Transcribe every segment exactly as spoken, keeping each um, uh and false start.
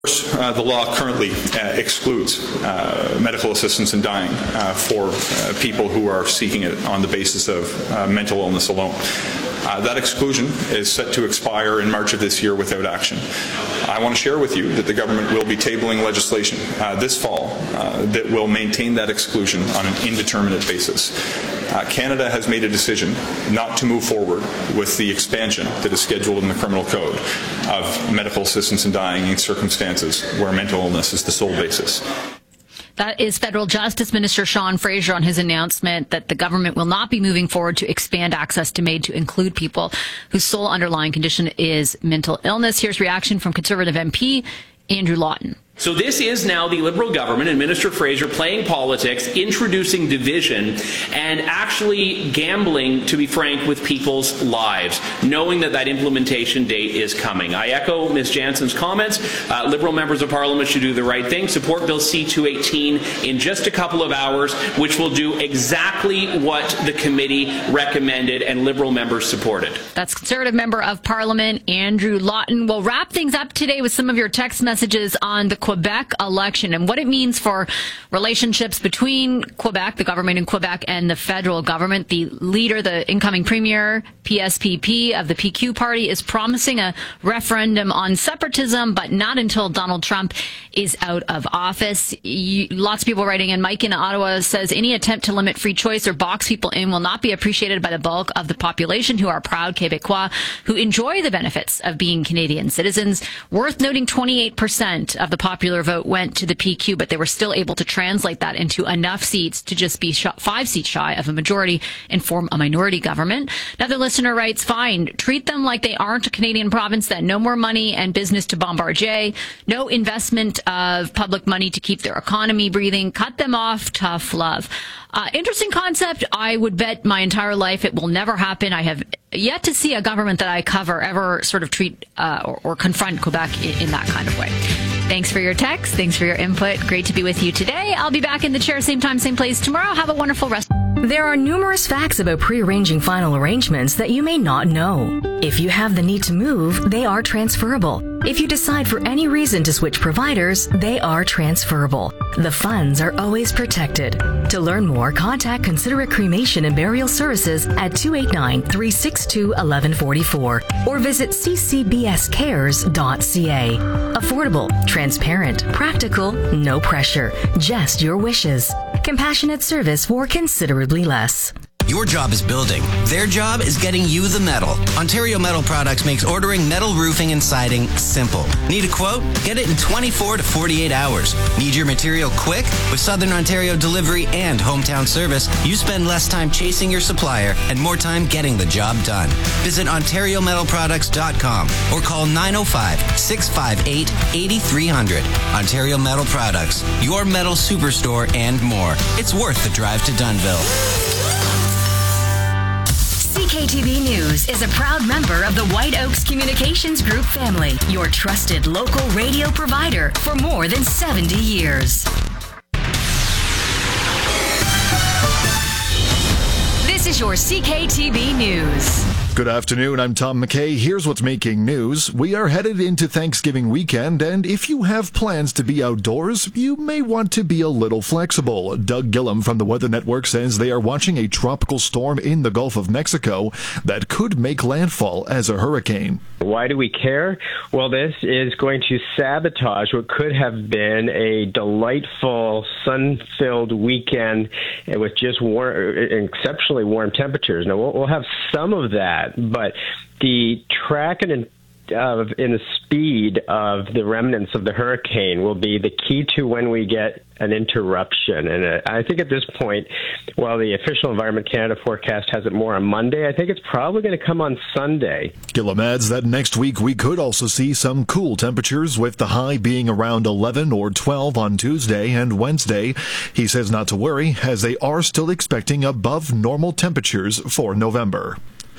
Uh, the law currently uh, excludes uh, medical assistance in dying uh, for uh, people who are seeking it on the basis of uh, mental illness alone. Uh, that exclusion is set to expire in March of this year without action. I want to share with you that the government will be tabling legislation uh, this fall uh, that will maintain that exclusion on an indeterminate basis. Uh, Canada has made a decision not to move forward with the expansion that is scheduled in the Criminal Code of medical assistance in dying in circumstances where mental illness is the sole basis. That is Federal Justice Minister Sean Fraser on his announcement that the government will not be moving forward to expand access to MAID to include people whose sole underlying condition is mental illness. Here's reaction from Conservative M P Andrew Lawton. So this is now the Liberal government and Minister Fraser playing politics, introducing division, and actually gambling, to be frank, with people's lives, knowing that that implementation date is coming. I echo Miz Jansen's comments. Uh, Liberal members of Parliament should do the right thing. Support Bill C two eighteen in just a couple of hours, which will do exactly what the committee recommended and Liberal members supported. That's Conservative Member of Parliament Andrew Lawton. We'll wrap things up today with some of your text messages on the Quebec election and what it means for relationships between Quebec, the government in Quebec, and the federal government. The leader, the incoming premier, P S P P of the P Q party, is promising a referendum on separatism, but not until Donald Trump is out of office. You, lots of people writing in. Mike in Ottawa says any attempt to limit free choice or box people in will not be appreciated by the bulk of the population who are proud Québécois, who enjoy the benefits of being Canadian citizens. Worth noting, twenty-eight percent of the popular vote went to the P Q, but they were still able to translate that into enough seats to just be sh- five seats shy of a majority and form a minority government. Another listener writes, fine, treat them like they aren't a Canadian province, then no more money and business to Bombardier, no investment of public money to keep their economy breathing, cut them off, tough love. Uh, interesting concept. I would bet my entire life it will never happen. I have yet to see a government that I cover ever sort of treat uh, or, or confront Quebec in, in that kind of way. Thanks for your text. Thanks for your input. Great to be with you today. I'll be back in the chair same time, same place tomorrow. Have a wonderful rest. There are numerous facts about pre-arranging final arrangements that you may not know. If you have the need to move, they are transferable. If you decide for any reason to switch providers, they are transferable. The funds are always protected. To learn more, contact Considerate Cremation and Burial Services at two eight nine, three six two, one one four four or visit c c b s cares dot c a. Affordable, transparent, practical, no pressure, just your wishes. Compassionate service for considerably less. Your job is building. Their job is getting you the metal. Ontario Metal Products makes ordering metal roofing and siding simple. Need a quote? Get it in twenty-four to forty-eight hours. Need your material quick? With Southern Ontario delivery and hometown service, you spend less time chasing your supplier and more time getting the job done. Visit ontario metal products dot com or call nine oh five, six five eight, eight three zero zero. Ontario Metal Products, your metal superstore and more. It's worth the drive to Dunnville. C K T V News is a proud member of the White Oaks Communications Group family, your trusted local radio provider for more than seventy years. This is your C K T V News. Good afternoon, I'm Tom McKay. Here's what's making news. We are headed into Thanksgiving weekend, and if you have plans to be outdoors, you may want to be a little flexible. Doug Gillum from the Weather Network says they are watching a tropical storm in the Gulf of Mexico that could make landfall as a hurricane. Why do we care? Well, this is going to sabotage what could have been a delightful, sun-filled weekend with just warm, exceptionally warm temperatures. Now, we'll, we'll have some of that. But the track and uh, in the speed of the remnants of the hurricane will be the key to when we get an interruption. And uh, I think at this point, while the official Environment Canada forecast has it more on Monday, I think it's probably going to come on Sunday. Gillum adds that next week we could also see some cool temperatures, with the high being around eleven or twelve on Tuesday and Wednesday. He says not to worry, as they are still expecting above normal temperatures for November.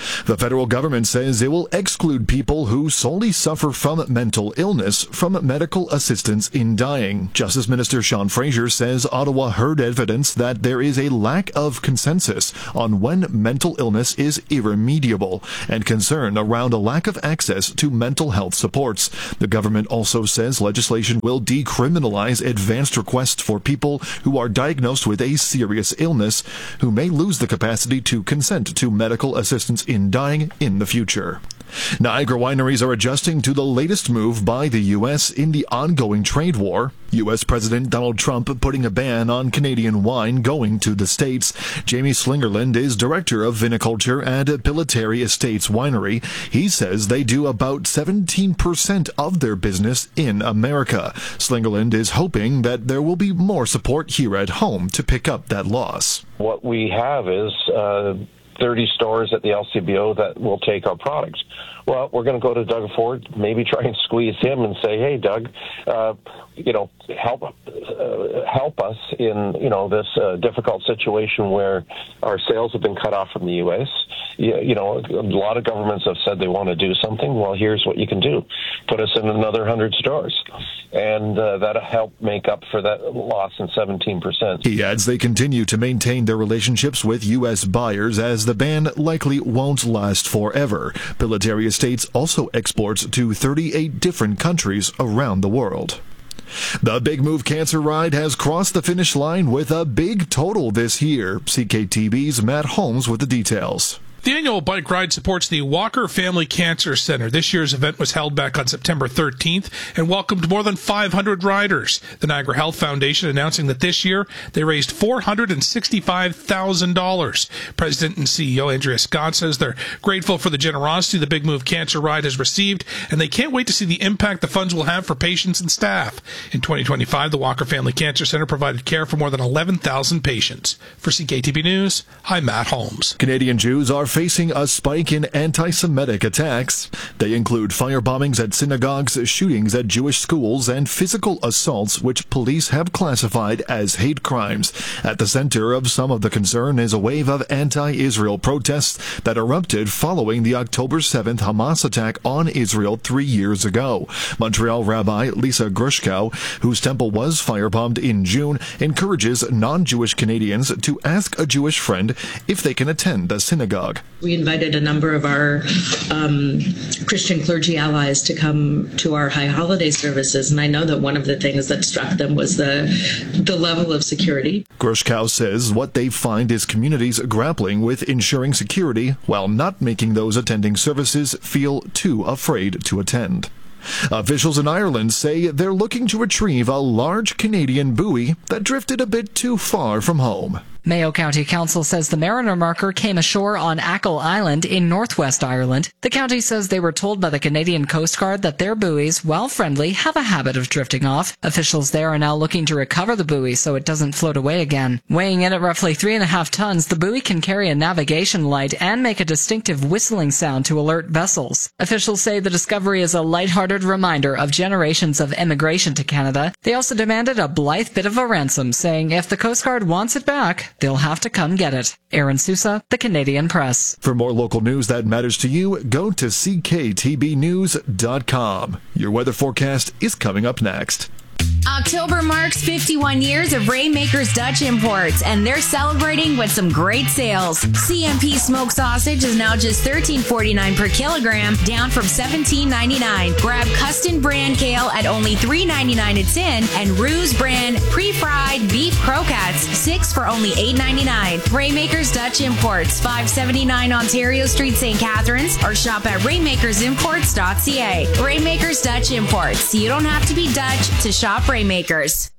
The federal government says it will exclude people who solely suffer from mental illness from medical assistance in dying. Justice Minister Sean Fraser says Ottawa heard evidence that there is a lack of consensus on when mental illness is irremediable and concern around a lack of access to mental health supports. The government also says legislation will decriminalize advanced requests for people who are diagnosed with a serious illness who may lose the capacity to consent to medical assistance in dying in the future. Niagara wineries are adjusting to the latest move by the U S in the ongoing trade war. U S President Donald Trump putting a ban on Canadian wine going to the States. Jamie Slingerland is director of viniculture at Pillitteri Estates Winery. He says they do about seventeen percent of their business in America. Slingerland is hoping that there will be more support here at home to pick up that loss. What we have is uh, thirty stores at the L C B O that will take our products. Well, we're going to go to Doug Ford, maybe try and squeeze him and say, hey, Doug, uh, you know, help uh, help us in, you know, this uh, difficult situation where our sales have been cut off from the U S. You, you know, a lot of governments have said they want to do something. Well, here's what you can do. Put us in another one hundred stores. And uh, that'll help make up for that loss in seventeen percent. He adds they continue to maintain their relationships with U S buyers as the ban likely won't last forever. Pillitteri Estates also exports to thirty-eight different countries around the world. The Big Move Cancer Ride has crossed the finish line with a big total this year. C K T V's Matt Holmes with the details. The annual bike ride supports the Walker Family Cancer Center. This year's event was held back on September thirteenth and welcomed more than five hundred riders. The Niagara Health Foundation announcing that this year they raised four hundred sixty-five thousand dollars. President and C E O Andrea Scott says they're grateful for the generosity the Big Move Cancer Ride has received, and they can't wait to see the impact the funds will have for patients and staff. In twenty twenty-five, the Walker Family Cancer Center provided care for more than eleven thousand patients. For C K T V News, I'm Matt Holmes. Canadian Jews are facing a spike in anti-Semitic attacks. They include fire bombings at synagogues, shootings at Jewish schools, and physical assaults, which police have classified as hate crimes. At the center of some of the concern is a wave of anti-Israel protests that erupted following the October seventh Hamas attack on Israel three years ago. Montreal Rabbi Lisa Grushkow, whose temple was firebombed in June, encourages non-Jewish Canadians to ask a Jewish friend if they can attend a synagogue. We invited a number of our um, Christian clergy allies to come to our high holiday services, and I know that one of the things that struck them was the the level of security. Grushkow says what they find is communities grappling with ensuring security while not making those attending services feel too afraid to attend. Officials in Ireland say they're looking to retrieve a large Canadian buoy that drifted a bit too far from home. Mayo County Council says the Mariner marker came ashore on Achill Island in northwest Ireland. The county says they were told by the Canadian Coast Guard that their buoys, while friendly, have a habit of drifting off. Officials there are now looking to recover the buoy so it doesn't float away again. Weighing in at roughly three and a half tons, the buoy can carry a navigation light and make a distinctive whistling sound to alert vessels. Officials say the discovery is a lighthearted reminder of generations of immigration to Canada. They also demanded a blithe bit of a ransom, saying if the Coast Guard wants it back, they'll have to come get it. Aaron Sousa, The Canadian Press. For more local news that matters to you, go to c k t b news dot com. Your weather forecast is coming up next. October marks fifty-one years of Rainmakers Dutch Imports, and they're celebrating with some great sales. C M P smoked sausage is now just thirteen forty-nine per kilogram, down from seventeen ninety-nine. Grab Custom brand kale at only three ninety-nine a tin, and Ruse brand pre-fried beef croquettes, six for only eight ninety-nine. Rainmakers Dutch Imports, five seventy-nine Ontario Street, Saint Catharines, or shop at rainmakers imports dot c a. Rainmakers Dutch Imports. You don't have to be Dutch to shop Rainmakers.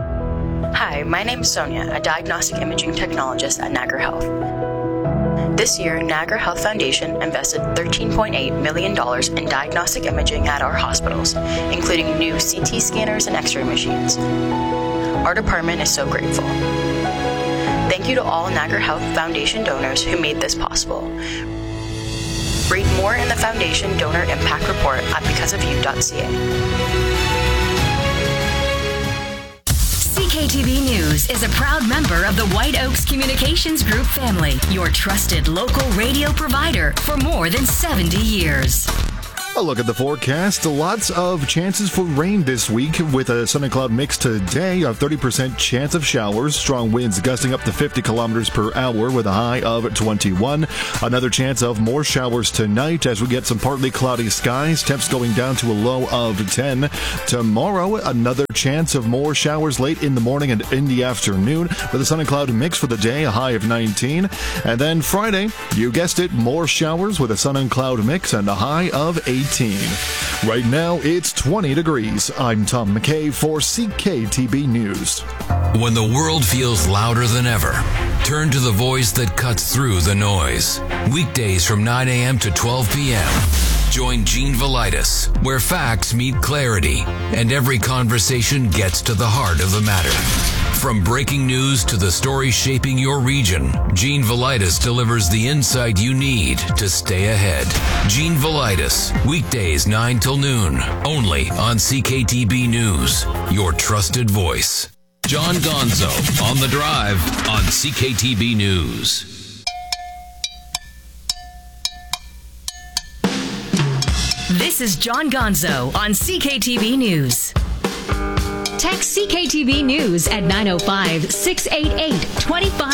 Hi, my name is Sonia, a diagnostic imaging technologist at Niagara Health. This year, Niagara Health Foundation invested thirteen point eight million dollars in diagnostic imaging at our hospitals, including new C T scanners and X-ray machines. Our department is so grateful. Thank you to all Niagara Health Foundation donors who made this possible. Read more in the Foundation Donor Impact Report at because of you dot c a. C K K T B News is a proud member of the White Oaks Communications Group family, your trusted local radio provider for more than seventy years. A look at the forecast. Lots of chances for rain this week with a sun and cloud mix today. A thirty percent chance of showers. Strong winds gusting up to fifty kilometers per hour with a high of twenty-one. Another chance of more showers tonight as we get some partly cloudy skies. Temps going down to a low of ten. Tomorrow, another chance of more showers late in the morning and in the afternoon with a sun and cloud mix for the day. A high of nineteen. And then Friday, you guessed it, more showers with a sun and cloud mix and a high of eighteen. Right now, it's twenty degrees. I'm Tom McKay for C K T B News. When the world feels louder than ever, turn to the voice that cuts through the noise. Weekdays from nine a.m. to twelve p.m. Join Gene Velitis, where facts meet clarity and every conversation gets to the heart of the matter. From breaking news to the story shaping your region, Gene Velitis delivers the insight you need to stay ahead. Gene Velitis, weekdays nine till noon, only on C K T B News, your trusted voice. John Gonzo on The Drive on C K T B News. This is John Gonzo on C K T B News. Text C K T B News at nine oh five, six eight eight, two five